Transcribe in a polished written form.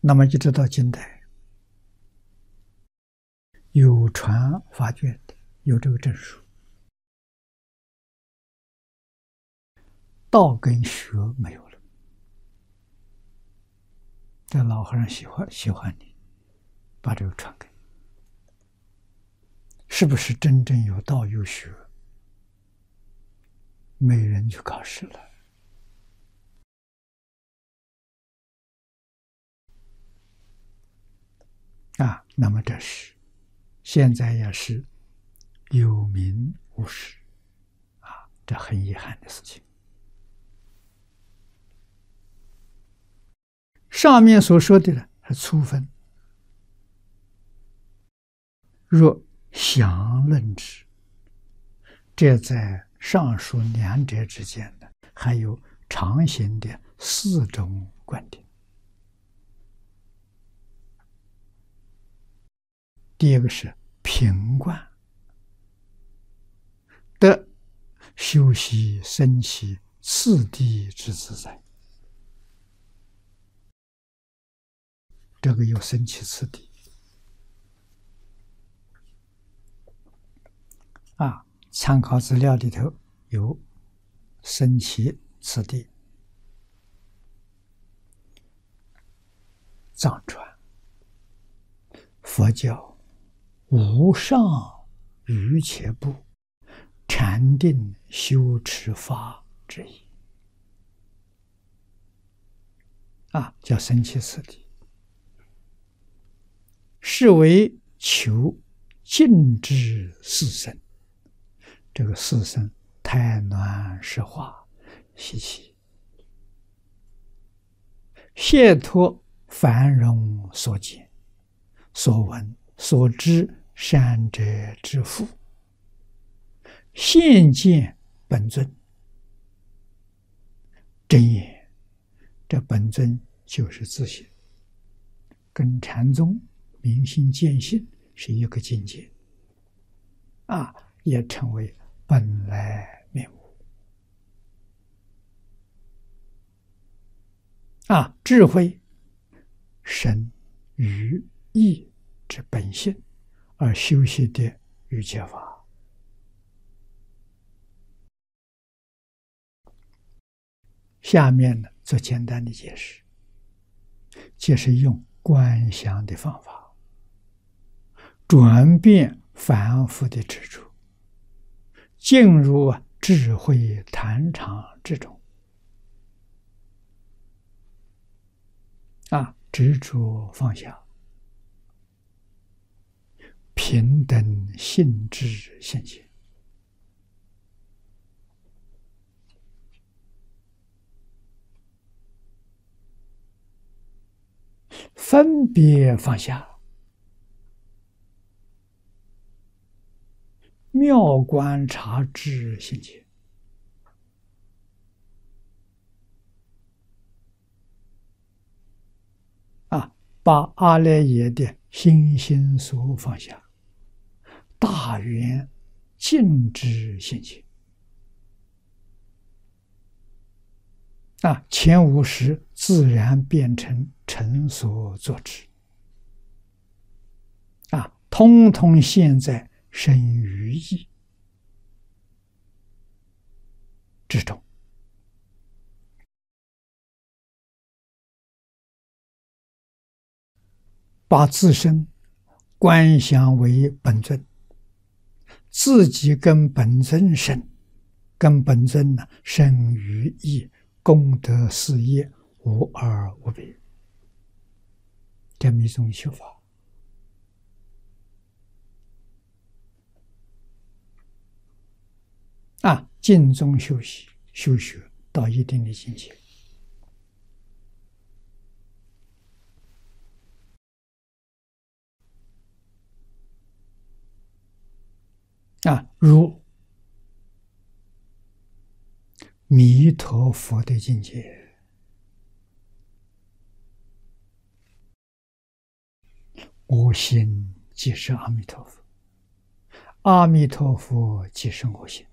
那么一直到近代，有传法卷的，有这个证书，道跟学没有了。这老和尚喜欢你，把这个传给你，是不是真正有道有学？没人去考试了。那么这是现在也是有名无实这很遗憾的事情。上面所说的呢是粗分，若详论之，这在上述两者之间呢，还有常行的4种观点。第一个是平观，得修习生起次第之自在。这个有生起次第参考资料里头有生起次第藏传佛教无上瑜伽部禅定修持法之一叫生起次第，是为求尽知四生。这个四生胎暖湿化习气，解脱繁荣所见所闻所知善者之父，现见本尊真言。这本尊就是自性，跟禅宗明心见性是一个境界也称为本来面目智慧神于意之本性而修习的瑜伽法。下面呢做简单的解释，就是用观想的方法转变反复的执着，进入智慧坛场之中执着放下，平等性质现前。分别放下，妙观察知现前。把阿赖耶的心心所放下，大圆净知现前。前无时自然变成成所作之通通现在生于意之中。把自身观想为本尊，自己跟本尊生，跟本尊生于意，功德事业无二无别，这么一种修法静中修习修学到一定的境界如弥陀佛的境界，我心即是阿弥陀佛，阿弥陀佛即是我心。